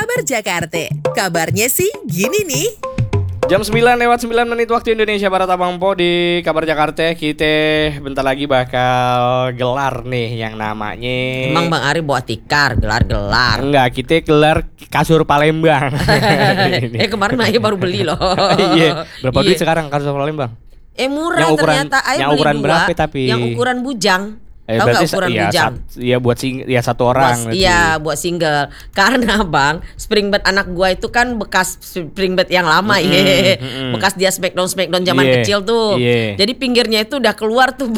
Kabar Jakarta. Kabarnya sih gini nih. Jam 9:09 waktu Indonesia Barat Abang Po di Kabar Jakarta. Kita bentar lagi bakal gelar nih yang namanya. Emang Bang Ari bawa tikar, gelar-gelar. Enggak, kita gelar kasur Palembang. Kemarin Ayah baru beli loh. Iya. Berapa duit sekarang kasur Palembang? Murah Yang ukuran- ternyata. Ayah yang beli ukuran dua, berapa tapi? Yang ukuran bujang. Tahu Berarti nggak ukuran bujang? Iya buat satu orang. Iya buat single. Karena Bang, spring bed anak gua itu kan bekas spring bed yang lama ya. Bekas dia smackdown zaman Iya, kecil tuh. iya. Jadi pinggirnya itu udah keluar tuh.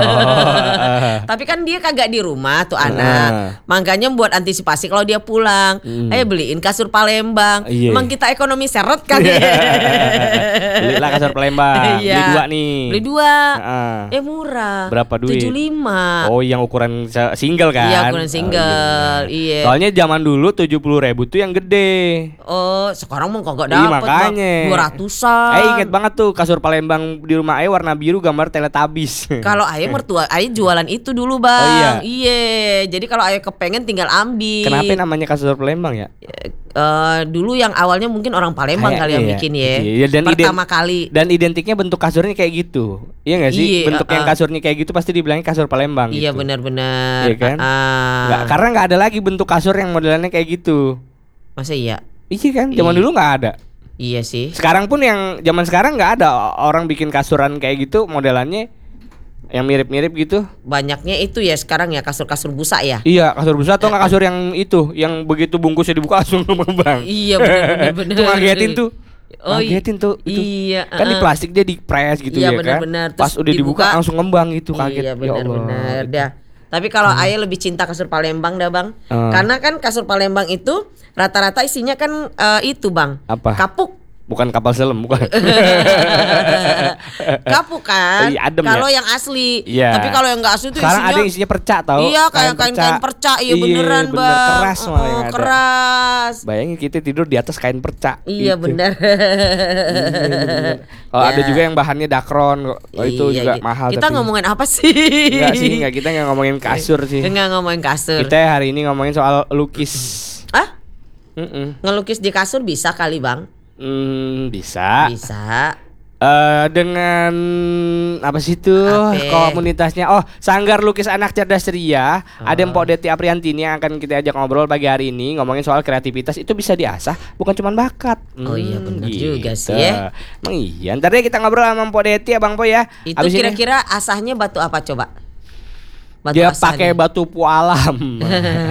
Tapi kan dia kagak di rumah tuh anak. Makanya buat antisipasi kalau dia pulang, ayo beliin kasur Palembang. Iya. Emang kita ekonomi seret kan ya. Belilah kasur Palembang. Iya. Beli dua nih. Beli dua. Heeh. Murah. Berapa duit? 75. Oh, yang ukuran single kan? Iya, ukuran single. Oh, Iya. Soalnya zaman dulu 70.000 tuh yang gede. Oh, sekarang mah kagak Iya, dapet makanya. 200-an. Inget banget tuh kasur Palembang di rumah Ayah warna biru gambar Teletubbies. Kalau Ayah mertua Ayah jualan itu dulu Bang. Oh, iya. Iya. Jadi kalau Ayah kepengen tinggal ambil. Kenapa namanya kasur Palembang ya? Dulu yang awalnya mungkin orang Palembang kali yang Kayaknya bikin ya. ya. Iya, dan pertama kali. Dan identiknya bentuk kasurnya kayak gitu. Iya gak sih? Iya, Bentuk yang kasurnya kayak gitu pasti dibilangnya kasur Palembang Iya gitu. benar-benar. Iya kan? Karena nggak ada lagi bentuk kasur yang modelannya kayak gitu. Masa iya? Iya kan? Zaman dulu nggak ada. Iya sih. Sekarang pun yang zaman sekarang nggak ada orang bikin kasuran kayak gitu modelannya yang mirip-mirip gitu. Banyaknya itu ya sekarang ya kasur-kasur busa ya. Iya, kasur busa atau nggak kasur yang itu, yang begitu bungkusnya dibuka langsung mengembang. Iya benar-benar. Itu ngagetin tuh. Oh, ngagetin tuh itu. Iya. Kan di plastik dia dipres gitu Iya, ya benar-benar. kan. Pas Terus udah dibuka langsung ngembang gitu, kaget. Iya Ya benar-benar Allah. dah. Tapi kalau Ayah lebih cinta kasur Palembang dah Bang. Karena kan kasur Palembang itu rata-rata isinya kan itu Bang. Apa? Kapuk. Bukan kapal selam, bukan. Kapuk kan. Iya, adem kalau ya? yang asli. Iya. Tapi kalau yang enggak asli itu Sekarang isinya ada yang isinya perca tau. Iya, kayak kain perca. Iya beneran bener, Bang. keras malah yang ada. Keras. Bayangin kita tidur di atas kain perca. Iya gitu. benar. Kalau Ya. ada juga yang bahannya dakron, itu Iya, juga gitu. mahal. Kita tapi. ngomongin apa sih? Enggak, kita nggak ngomongin kasur sih. Enggak ngomongin kasur. Kita hari ini ngomongin soal lukis. Ah? Mm-mm. Ngelukis di kasur bisa kali Bang? Bisa. Bisa. Dengan apa sih tuh Apa? komunitasnya? Oh, Sanggar Lukis Anak Cerdas Ceria. Ada Mpok Deti Apriantini yang akan kita ajak ngobrol pagi hari ini ngomongin soal kreativitas itu bisa diasah, bukan cuma bakat. Oh iya, benar juga sih ya. Emang iya. Ntar deh kita ngobrol sama Mpok Deti Abang Po ya. Itu Abis ini kira-kira asahnya batu apa coba? Batu dia asahnya. pakai batu pualam.